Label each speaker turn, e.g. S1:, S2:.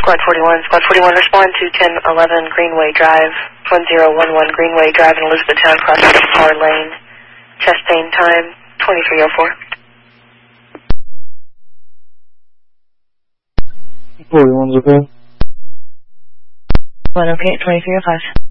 S1: Squad 41. Squad 41, respond to 1011 Greenway Drive, 1011 Greenway Drive in Elizabethtown, crossing Par Lane. Chastain time, 2304.
S2: 41's okay.
S1: One okay, 2305.